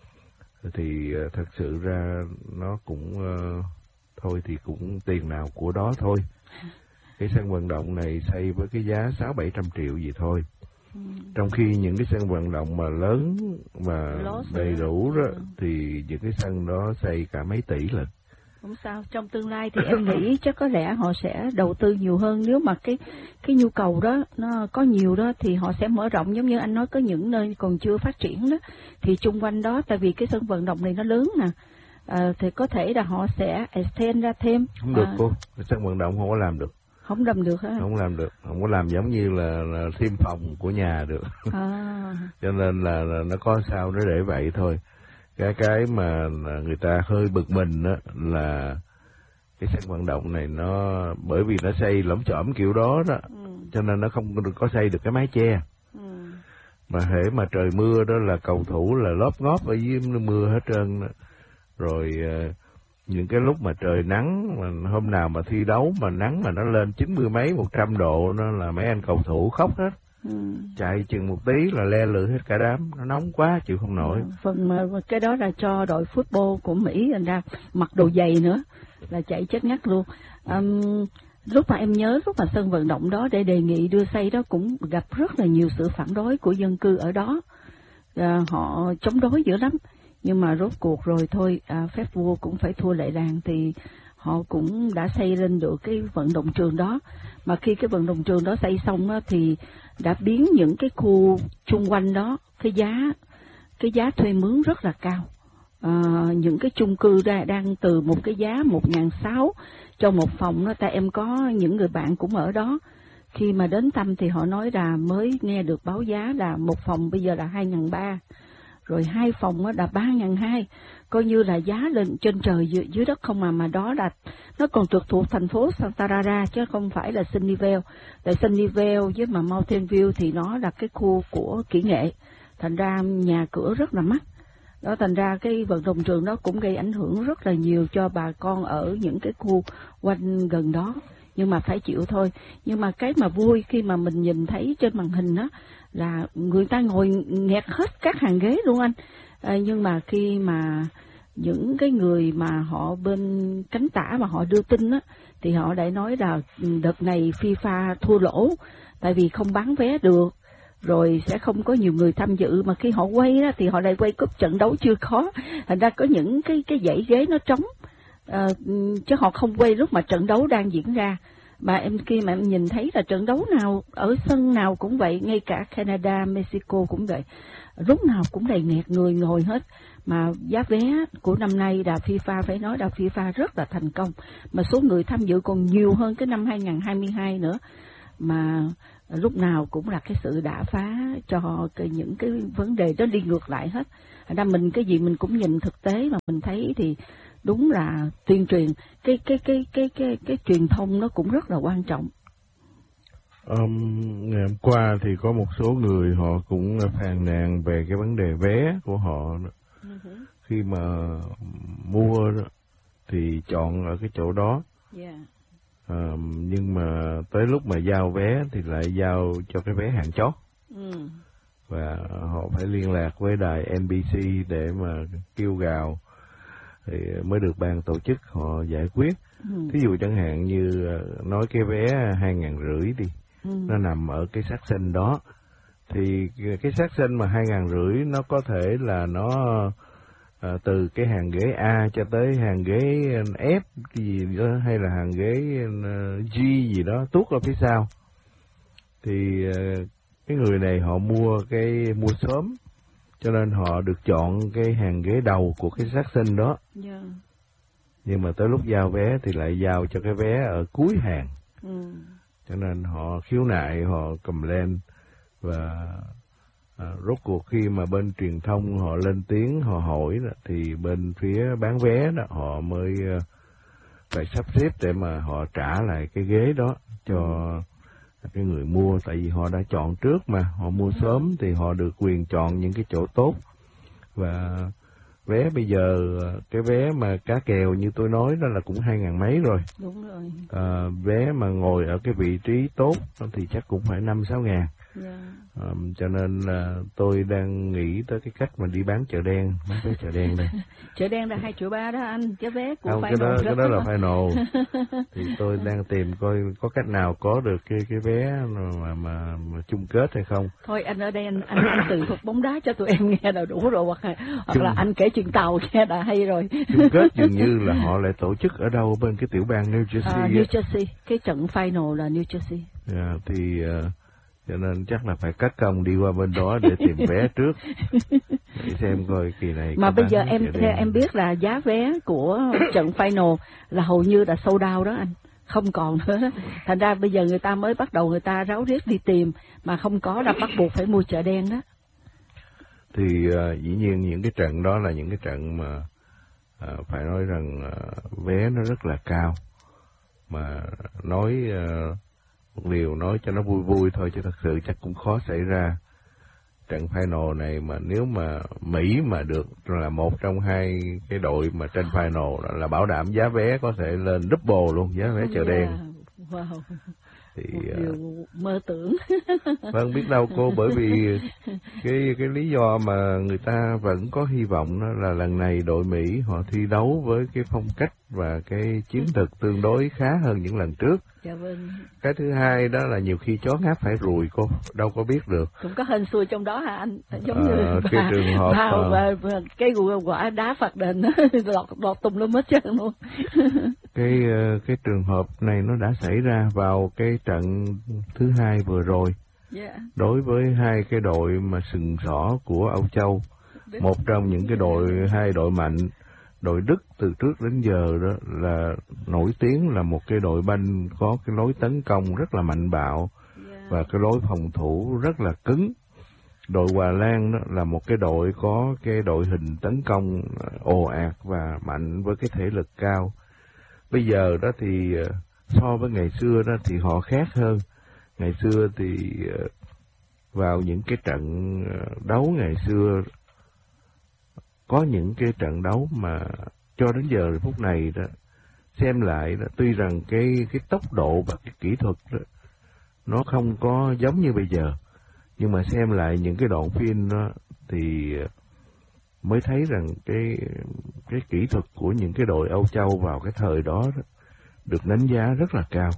Thì uh, thật sự ra nó cũng uh, thôi thì cũng tiền nào của đó thôi. Cái sân vận động này xây với cái giá sáu bảy trăm triệu gì thôi. Ừ. Trong khi những cái sân vận động mà lớn mà đầy đủ đó, ừ. Thì những cái sân đó xây cả mấy tỷ lần. Không sao, trong tương lai thì em nghĩ chắc có lẽ họ sẽ đầu tư nhiều hơn, nếu mà cái cái nhu cầu đó nó có nhiều đó thì họ sẽ mở rộng, giống như anh nói có những nơi còn chưa phát triển đó thì chung quanh đó, tại vì cái sân vận động này nó lớn nè, à, thì có thể là họ sẽ extend ra thêm. Không được à, cô, cái sân vận động không có làm được. Không làm được hả? Không làm được, không có làm giống như là, là thêm phòng của nhà được. À. Cho nên là, là nó có sao nó để vậy thôi. Cái cái mà người ta hơi bực mình đó là cái sân vận động này nó bởi vì nó xây lỏm chỏm kiểu đó đó, ừ. Cho nên nó không có xây được cái mái che. Ừ. Mà hễ mà trời mưa đó là cầu thủ là lóp ngóp ở dưới mưa hết trơn đó. Rồi những cái lúc mà trời nắng, mà hôm nào mà thi đấu mà nắng mà nó lên chín mươi mấy, một trăm độ, nó là mấy anh cầu thủ khóc hết. Ừ. Chạy chừng một tí là le lưỡi hết cả đám, nó nóng quá chịu không nổi. Ừ, phần mà cái đó là cho đội football của Mỹ thành ra mặc đồ dày nữa là chạy chết ngắt luôn. Um, lúc mà em nhớ lúc mà sân vận động đó để đề nghị đưa xây đó cũng gặp rất là nhiều sự phản đối của dân cư ở đó, à, họ chống đối dữ lắm, nhưng mà rốt cuộc rồi thôi, à, phép vua cũng phải thua lệ làng, thì họ cũng đã xây lên được cái vận động trường đó. Mà khi cái vận động trường đó xây xong á, thì đã biến những cái khu chung quanh đó, cái giá cái giá thuê mướn rất là cao. À, những cái chung cư ra đang từ một cái giá một ngàn sáu cho một phòng đó. Tại em có những người bạn cũng ở đó, khi mà đến thăm thì họ nói là mới nghe được báo giá là một phòng bây giờ là hai ngàn ba, rồi hai phòng là ba ngàn hai, coi như là giá lên trên trời dưới, dưới đất không mà. Mà đó là nó còn trực thuộc thành phố Santa Rara chứ không phải là Sunnyvale. Tại Sunnyvale với mà Mountain View thì nó là cái khu của kỹ nghệ, thành ra nhà cửa rất là mắc. Đó, thành ra cái vận động trường đó cũng gây ảnh hưởng rất là nhiều cho bà con ở những cái khu quanh gần đó. Nhưng mà phải chịu thôi. Nhưng mà cái mà vui khi mà mình nhìn thấy trên màn hình đó là người ta ngồi nghẹt hết các hàng ghế luôn anh. À, nhưng mà khi mà những cái người mà họ bên cánh tả mà họ đưa tin á, thì họ đã nói là đợt này FIFA thua lỗ, tại vì không bán vé được, rồi sẽ không có nhiều người tham dự. Mà khi họ quay đó thì họ lại quay cúp trận đấu chưa có, thành ra có những cái cái dãy ghế nó trống, à, chứ họ không quay lúc mà trận đấu đang diễn ra. Mà em khi mà em nhìn thấy là trận đấu nào ở sân nào cũng vậy, ngay cả Canada, Mexico cũng vậy, lúc nào cũng đầy nghẹt người ngồi hết. Mà giá vé của năm nay đà FIFA phải nói đà FIFA rất là thành công, mà số người tham dự còn nhiều hơn cái năm hai không hai hai nữa, mà lúc nào cũng là cái sự đả phá cho cái, những cái vấn đề đó đi ngược lại hết. Thành ra mình cái gì mình cũng nhìn thực tế mà mình thấy thì đúng là tuyên truyền cái cái cái cái cái cái truyền thông nó cũng rất là quan trọng. Um, ngày hôm qua thì có một số người họ cũng phàn nàn về cái vấn đề vé của họ. Uh-huh. Khi mà mua thì chọn ở cái chỗ đó. Yeah. Um, nhưng mà tới lúc mà giao vé thì lại giao cho cái vé hạng chót. Uh. Và họ phải liên lạc với đài en bê xê để mà kêu gào thì mới được ban tổ chức họ giải quyết. Uh. Thí dụ chẳng hạn như nói cái vé hai ngàn rưỡi đi. Ừ. Nó nằm ở cái sát xanh đó, thì cái sát xanh mà hai ngàn rưỡi nó có thể là nó à, từ cái hàng ghế A cho tới hàng ghế F cái gì đó, hay là hàng ghế G gì đó tuốt ở phía sau. Thì à, cái người này họ mua cái mua sớm, cho nên họ được chọn cái hàng ghế đầu của cái sát xanh đó. Yeah. Nhưng mà tới lúc giao vé thì lại giao cho cái vé ở cuối hàng. Ừ. Cho nên họ khiếu nại, họ cầm lên, và à, rốt cuộc khi mà bên truyền thông họ lên tiếng, họ hỏi đó, thì bên phía bán vé đó họ mới uh, phải sắp xếp để mà họ trả lại cái ghế đó cho cái người mua, tại vì họ đã chọn trước mà, họ mua sớm thì họ được quyền chọn những cái chỗ tốt. Và vé bây giờ, cái vé mà cá kèo như tôi nói đó là cũng hai ngàn mấy rồi. Đúng rồi. À, vé mà ngồi ở cái vị trí tốt thì chắc cũng phải năm sáu ngàn. Yeah. À, cho nên là tôi đang nghĩ tới cái cách mà đi bán chợ đen, bán vé chợ đen đây. Chợ đen là hai triệu ba đó anh, cái vé của không, final. Cái đó, cái đó là final. Thì tôi đang tìm coi có cách nào có được cái cái vé mà mà, mà chung kết hay không. Thôi anh ở đây anh anh, anh tự thuật bóng đá cho tụi em nghe là đủ rồi, hoặc là, hoặc chung... là anh kể chuyện tàu nghe đã hay rồi. Chung kết dường như là họ lại tổ chức ở đâu bên cái tiểu bang New Jersey. À, New Jersey, cái trận final là New Jersey. Yeah, thì uh, cho nên chắc là phải cắt công đi qua bên đó để tìm vé trước để xem coi kỳ này. Mà bây giờ em theo em biết là giá vé của trận final là hầu như là sold out đó anh, không còn nữa. Thành ra bây giờ người ta mới bắt đầu người ta ráo riết đi tìm, mà không có là bắt buộc phải mua chợ đen đó. Thì uh, dĩ nhiên những cái trận đó là những cái trận mà uh, phải nói rằng uh, vé nó rất là cao, mà nói uh, một điều nói cho nó vui vui thôi, chứ thật sự chắc cũng khó xảy ra. Trận final này mà nếu mà Mỹ mà được là một trong hai cái đội mà tranh final là bảo đảm giá vé có thể lên double luôn, giá vé chợ đen. Wow. Thì một điều mơ tưởng. Vâng, biết đâu cô, bởi vì cái cái lý do mà người ta vẫn có hy vọng đó là lần này đội Mỹ họ thi đấu với cái phong cách và cái chiến thuật tương đối khá hơn những lần trước. Dạ vâng. Cái thứ hai đó là nhiều khi chó ngáp phải ruồi, cô đâu có biết được. Cũng có hên xui trong đó hả anh? Giống à, như cái bà, trường hợp bà, bà, bà, cái quả đá phạt đền lọt lọt tùm lum hết trơn luôn. cái cái trường hợp này nó đã xảy ra vào cái trận thứ hai vừa rồi. Yeah. Đối với hai cái đội mà sừng sỏ của Âu Châu, một trong những cái đội hai đội mạnh. Đội Đức từ trước đến giờ đó là nổi tiếng là một cái đội banh có cái lối tấn công rất là mạnh bạo, yeah, và cái lối phòng thủ rất là cứng. Đội Hòa Lan đó là một cái đội có cái đội hình tấn công ồ ạt và mạnh với cái thể lực cao. Bây giờ đó thì so với ngày xưa đó thì họ khác hơn. Ngày xưa thì vào những cái trận đấu ngày xưa, có những cái trận đấu mà cho đến giờ phút này đó xem lại đó, tuy rằng cái cái tốc độ và cái kỹ thuật đó, nó không có giống như bây giờ, nhưng mà xem lại những cái đoạn phim đó thì mới thấy rằng cái cái kỹ thuật của những cái đội Âu Châu vào cái thời đó, đó được đánh giá rất là cao.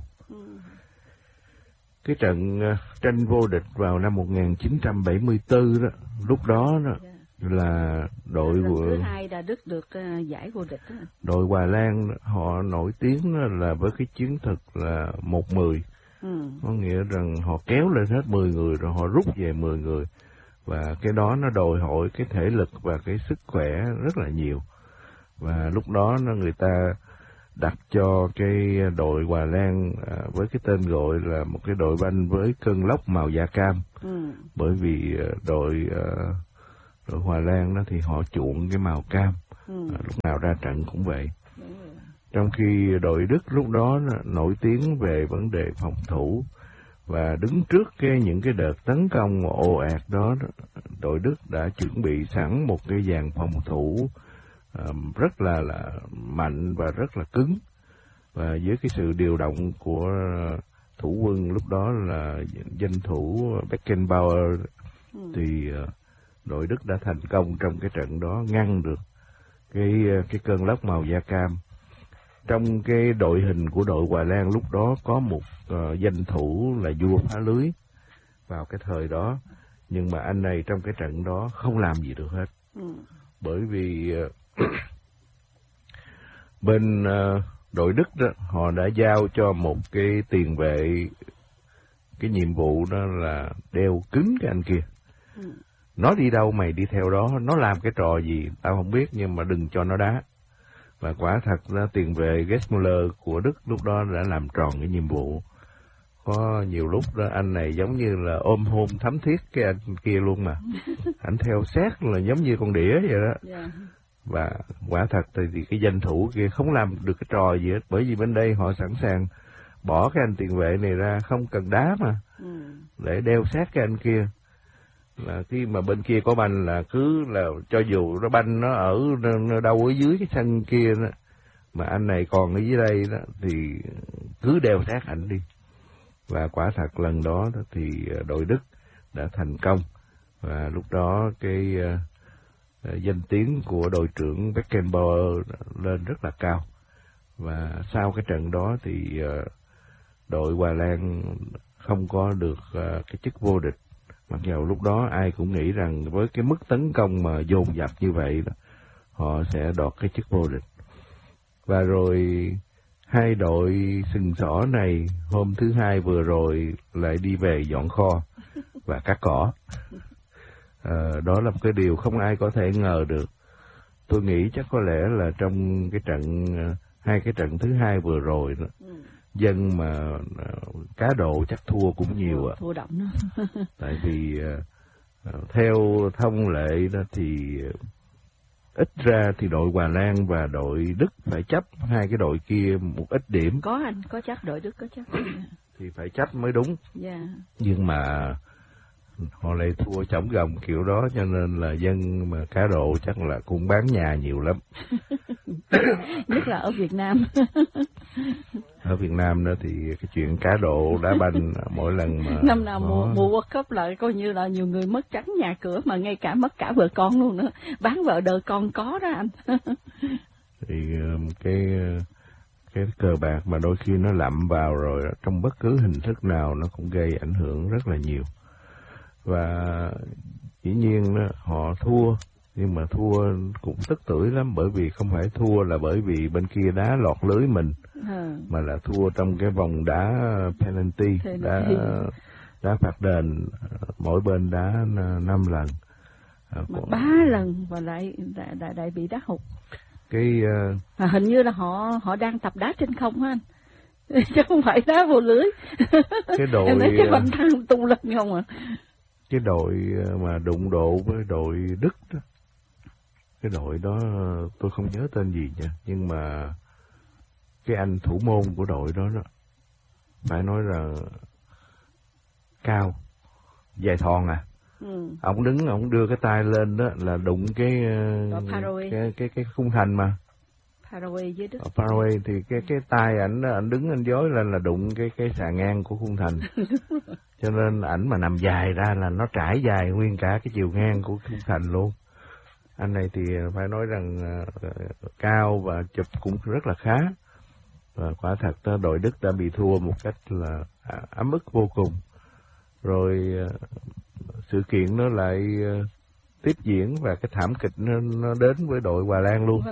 Cái trận tranh vô địch vào năm một nghìn chín trăm bảy mươi tư đó, lúc đó đó là đội lần thứ hai đã Đức được uh, giải vô địch đó. Đội Hòa Lan họ nổi tiếng là với cái chiến thuật là một mười, ừ. Có nghĩa rằng họ kéo lên hết mười người rồi họ rút về mười người, và cái đó nó đòi hỏi cái thể lực và cái sức khỏe rất là nhiều. Và lúc đó nó người ta đặt cho cái đội Hòa Lan à, với cái tên gọi là một cái đội banh với cơn lốc màu da cam. Ừ. Bởi vì đội à, đội Hòa Lan đó thì họ chuộng cái màu cam, ừ. à, lúc nào ra trận cũng vậy. Ừ. Trong khi đội Đức lúc đó nổi tiếng về vấn đề phòng thủ, và đứng trước cái những cái đợt tấn công ồ ạt đó, đội Đức đã chuẩn bị sẵn một cái dàn phòng thủ uh, rất là là mạnh và rất là cứng. Và với cái sự điều động của thủ quân lúc đó là danh thủ Beckenbauer, ừ. thì uh, đội Đức đã thành công trong cái trận đó, ngăn được cái cái cơn lốc màu da cam. Trong cái đội hình của đội Hòa Lan lúc đó có một uh, danh thủ là vua phá lưới vào cái thời đó, nhưng mà anh này trong cái trận đó không làm gì được hết. Ừ. Bởi vì uh, bên uh, đội Đức đó, họ đã giao cho một cái tiền vệ cái nhiệm vụ đó là đeo cứng cái anh kia. Ừ. Nó đi đâu mày đi theo đó, nó làm cái trò gì tao không biết, nhưng mà đừng cho nó đá. Và quả thật là tiền vệ Gesmuller của Đức lúc đó đã làm tròn cái nhiệm vụ. Có nhiều lúc đó anh này giống như là ôm hôn thắm thiết cái anh kia luôn mà. Anh theo sát là giống như con đĩa vậy đó. Yeah. Và quả thật thì, thì cái danh thủ kia không làm được cái trò gì hết. Bởi vì bên đây họ sẵn sàng bỏ cái anh tiền vệ này ra, không cần đá mà, ừ. để đeo sát cái anh kia. Là khi mà bên kia có banh là cứ là cho dù nó banh nó ở nó đâu ở dưới cái sân kia đó, mà anh này còn ở dưới đây đó thì cứ đeo sát ảnh đi. Và quả thật lần đó thì đội Đức đã thành công, và lúc đó cái uh, danh tiếng của đội trưởng Beckenbauer lên rất là cao. Và sau cái trận đó thì uh, đội Hòa Lan không có được uh, cái chức vô địch. Mặc dù lúc đó ai cũng nghĩ rằng với cái mức tấn công mà dồn dập như vậy đó, họ sẽ đoạt cái chức vô địch. Và rồi hai đội sừng sỏ này hôm thứ Hai vừa rồi lại đi về dọn kho và cắt cỏ. À, đó là một cái điều không ai có thể ngờ được. Tôi nghĩ chắc có lẽ là trong cái trận hai cái trận thứ hai vừa rồi đó, dân mà uh, cá độ chắc thua cũng nhiều ạ. Thua đậm đó. Tại vì uh, theo thông lệ đó thì uh, ít ra thì đội Hòa Lan và đội Đức phải chấp hai cái đội kia một ít điểm. Có anh, có chấp, đội Đức có chấp. Thì phải chấp mới đúng. Yeah. Nhưng mà họ lại thua chổng gồng kiểu đó, cho nên là dân mà cá độ chắc là cũng bán nhà nhiều lắm. Nhất là ở Việt Nam. Ở Việt Nam đó thì cái chuyện cá độ đá banh mỗi lần mà năm nào mùa mùa World Cup lại coi như là nhiều người mất trắng nhà cửa, mà ngay cả mất cả vợ con luôn nữa, bán vợ đợi con có đó anh. Thì cái cái cờ bạc mà đôi khi nó lậm vào rồi trong bất cứ hình thức nào nó cũng gây ảnh hưởng rất là nhiều. Và dĩ nhiên đó, họ thua, nhưng mà thua cũng tức tưởi lắm, bởi vì không phải thua là bởi vì bên kia đá lọt lưới mình, ừ. mà là thua trong cái vòng đá penalty, đá, đá phạt đền, mỗi bên đá năm lần. Mà ba lần và lại lại, lại, lại bị đá hụt. Cái uh... à, hình như là họ họ đang tập đá trên không hả anh? Chứ không phải đá vô lưới. Cái đội em thấy cái banh thang tung lên không à? Cái đội mà đụng độ với đội Đức đó, cái đội đó tôi không nhớ tên gì nha, nhưng mà cái anh thủ môn của đội đó đó phải nói là cao, dài thon à. Ừ. Ông đứng, ông đưa cái tay lên đó là đụng cái cái cái cái khung thành mà. Paraguay với Đức. Ở Paraguay thì cái cái tay ảnh ảnh đứng anh dối lên là đụng cái cái xà ngang của khung thành. Cho nên ảnh mà nằm dài ra là nó trải dài nguyên cả cái chiều ngang của khung thành luôn. Anh này thì phải nói rằng uh, cao và chụp cũng rất là khá. Và quả thật đó, đội Đức đã bị thua một cách là ấm ức vô cùng. Rồi uh, sự kiện nó lại uh, tiếp diễn và cái thảm kịch nó, nó đến với đội Hòa Lan luôn.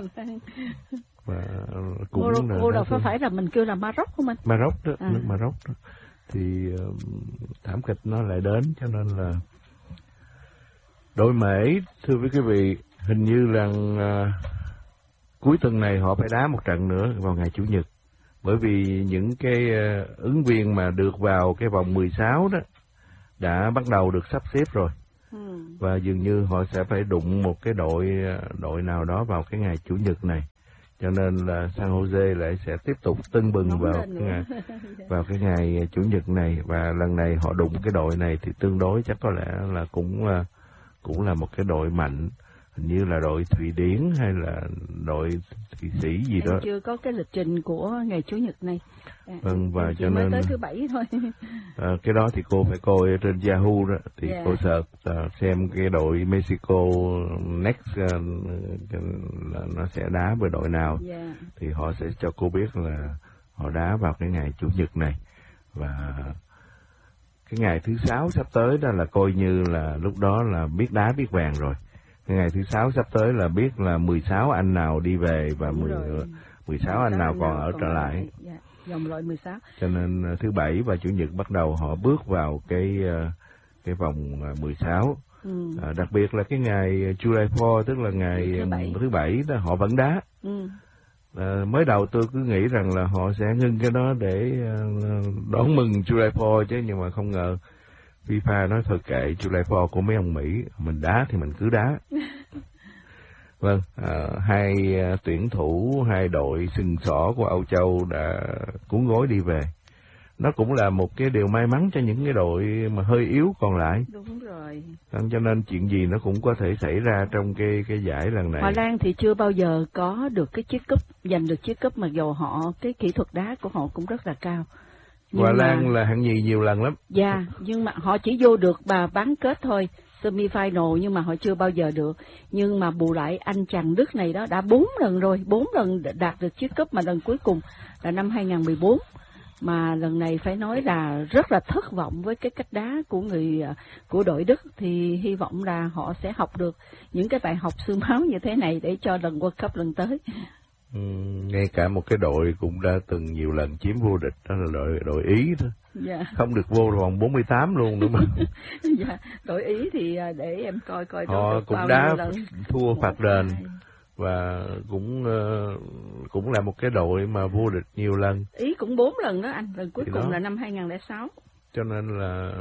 Và cũng Morocco là phải phải là mình kêu là Maroc không anh? Maroc đó, à. nước Maroc đó. Thì uh, thảm kịch nó lại đến, cho nên là Đội Mễ, thưa quý vị, hình như là uh, cuối tuần này họ phải đá một trận nữa vào ngày Chủ nhật. Bởi vì những cái uh, ứng viên mà được vào cái vòng mười sáu đó đã bắt đầu được sắp xếp rồi. Ừ. Và dường như họ sẽ phải đụng một cái đội đội nào đó vào cái ngày Chủ nhật này. Cho nên là San Jose lại sẽ tiếp tục tưng bừng vào cái ngày, vào cái ngày Chủ nhật này. Và lần này họ đụng cái đội này thì tương đối chắc có lẽ là cũng cũng là một cái đội mạnh. Hình như là đội Thụy Điển hay là đội Thụy Sĩ gì đó. Em chưa có cái lịch trình của ngày Chủ nhật này. À, vâng, và cho mới nên tới thứ bảy thôi. À, cái đó thì cô phải coi ở trên Yahoo đó, thì yeah. cô search uh, xem cái đội Mexico next uh, là nó sẽ đá với đội nào, yeah. thì họ sẽ cho cô biết là họ đá vào cái ngày Chủ nhật này. Và cái ngày thứ sáu sắp tới đó là coi như là lúc đó là biết đá biết vàng rồi. Cái ngày thứ sáu sắp tới là biết là mười sáu anh nào đi về và mười sáu anh nào còn ở trở lại. Yeah. Dòng loại mười sáu. Cho nên thứ bảy và Chủ nhật bắt đầu họ bước vào cái cái vòng mười sáu. Ừ. À, đặc biệt là cái ngày July fourth, tức là ngày thứ bảy, thứ bảy đó họ vẫn đá. Ừ. À, mới đầu tôi cứ nghĩ rằng là họ sẽ ngưng cái đó để đón mừng July fourth chứ, nhưng mà không ngờ FIFA nói thôi kệ July fourth của mấy ông Mỹ, mình đá thì mình cứ đá. Vâng, à, hai à, tuyển thủ, hai đội sừng sỏ của Âu Châu đã cuốn gối đi về. Nó cũng là một cái điều may mắn cho những cái đội mà hơi yếu còn lại. Đúng rồi. Cho nên chuyện gì nó cũng có thể xảy ra trong cái cái giải lần này. Hoa Lan thì chưa bao giờ có được cái chiếc cúp, giành được chiếc cúp, mặc dù họ cái kỹ thuật đá của họ cũng rất là cao. Hoa Lan mà... là hạng nhì nhiều lần lắm. Dạ, yeah, nhưng mà họ chỉ vô được bà bán kết thôi. Semi-final, nhưng mà họ chưa bao giờ được. Nhưng mà bù lại anh chàng Đức này đó đã bốn lần rồi, bốn lần đạt được chiếc cúp, mà lần cuối cùng là năm hai không một bốn. Mà lần này phải nói là rất là thất vọng với cái cách đá của người của đội Đức, thì hy vọng là họ sẽ học được những cái bài học xương máu như thế này để cho lần World Cup lần tới. Ừ, ngay cả một cái đội cũng đã từng nhiều lần chiếm vô địch, đó là đội đội Ý thôi. Dạ. Không được vô vòng bốn mươi tám luôn nữa mà. Dạ, đội Ý thì để em coi coi họ cũng đá thua phạt đền và cũng uh, cũng là một cái đội mà vô địch nhiều lần. Ý cũng bốn lần đó anh, lần cuối thì cùng đó. Là năm hai không không sáu. Cho nên là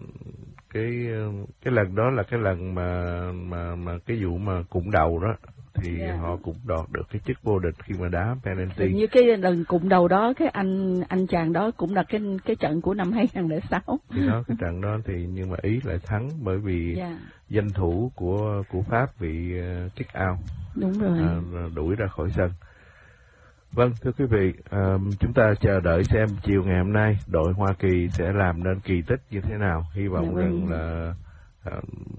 cái cái lần đó là cái lần mà mà mà cái vụ mà cụm đầu đó thì yeah. họ cũng đoạt được cái chức vô địch khi mà đá penalty. Như cái lần cụm đầu đó, cái anh anh chàng đó cũng là cái cái trận của năm hai không không sáu. Thì đó, cái trận đó thì nhưng mà Ý lại thắng bởi vì yeah. danh thủ của của Pháp bị uh, kick out. Đúng rồi. À, đuổi ra khỏi sân. Vâng, thưa quý vị, uh, chúng ta chờ đợi xem chiều ngày hôm nay đội Hoa Kỳ sẽ làm nên kỳ tích như thế nào. Hy vọng yeah, rằng là uh,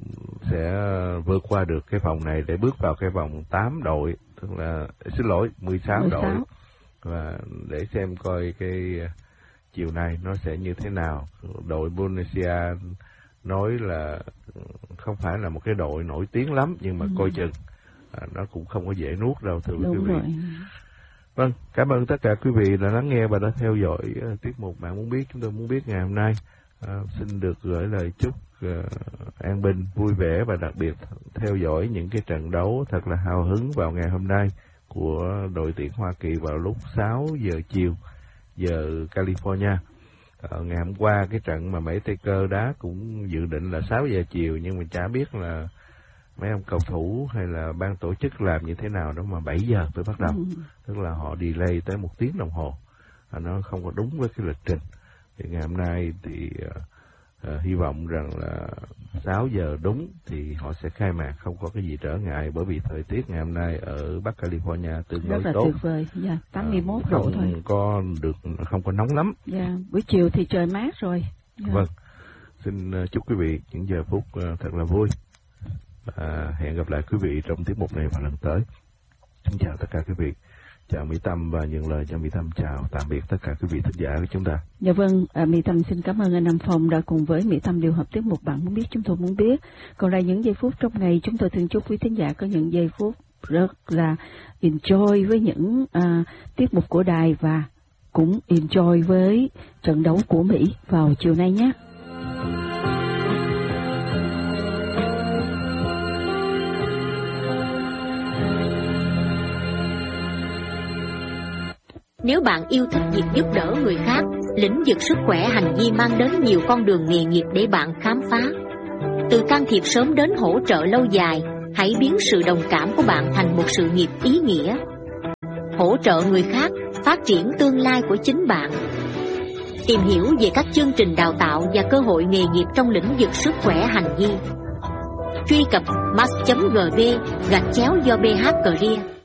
sẽ vượt qua được cái vòng này để bước vào cái vòng tám đội, tức là xin lỗi mười sáu, mười sáu đội, và để xem coi cái chiều nay nó sẽ như thế nào. Đội Indonesia nói là không phải là một cái đội nổi tiếng lắm, nhưng mà ừ. coi chừng à, nó cũng không có dễ nuốt đâu, thưa quý vị. Rồi. Vâng, cảm ơn tất cả quý vị đã lắng nghe và đã theo dõi uh, tiết mục Bạn Muốn Biết. Chúng tôi muốn biết ngày hôm nay. Uh, xin được gửi lời chúc uh, an bình, vui vẻ và đặc biệt theo dõi những cái trận đấu thật là hào hứng vào ngày hôm nay của đội tuyển Hoa Kỳ vào lúc sáu giờ chiều giờ California. Uh, ngày hôm qua cái trận mà Mỹ Tây Cơ đá cũng dự định là sáu giờ chiều, nhưng mình chả biết là mấy ông cầu thủ hay là ban tổ chức làm như thế nào đó mà bảy giờ mới bắt đầu. Ừ. Tức là họ delay tới một tiếng đồng hồ. À, nó không có đúng với cái lịch trình. Thì ngày hôm nay thì uh, uh, hy vọng rằng là sáu giờ đúng thì họ sẽ khai mạc, không có cái gì trở ngại, bởi vì thời tiết ngày hôm nay ở Bắc California tương đối rất là tốt. Tuyệt vời, dạ, tám mươi mốt uh, độ thôi. Không có được, không có nóng lắm. Dạ, buổi chiều thì trời mát rồi. Dạ. Vâng, xin uh, chúc quý vị những giờ phút uh, thật là vui. À, hẹn gặp lại quý vị trong tiết mục này vào lần tới. Xin chào tất cả quý vị. Chào Mỹ Tâm và nhận lời cho Mỹ Tâm chào tạm biệt tất cả quý vị thính giả của chúng ta. Dạ vâng, à, Mỹ Tâm xin cảm ơn anh Nam Phong đã cùng với Mỹ Tâm điều hợp tiết mục Bạn Muốn Biết, chúng tôi muốn biết. Còn lại những giây phút trong ngày, chúng tôi thường chúc quý thính giả có những giây phút rất là enjoy với những à, tiết mục của đài, và cũng enjoy với trận đấu của Mỹ vào chiều nay nhé. Nếu bạn yêu thích việc giúp đỡ người khác, lĩnh vực sức khỏe hành vi mang đến nhiều con đường nghề nghiệp để bạn khám phá. Từ can thiệp sớm đến hỗ trợ lâu dài, hãy biến sự đồng cảm của bạn thành một sự nghiệp ý nghĩa. Hỗ trợ người khác, phát triển tương lai của chính bạn. Tìm hiểu về các chương trình đào tạo và cơ hội nghề nghiệp trong lĩnh vực sức khỏe hành vi. Truy cập mass chấm gv gạch chéo do bh career.